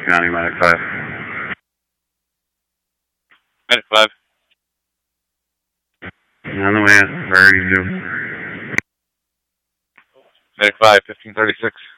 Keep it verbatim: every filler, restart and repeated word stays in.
County, Medic five. Medic five. On the way, where are you due? Medic five, fifteen thirty-six.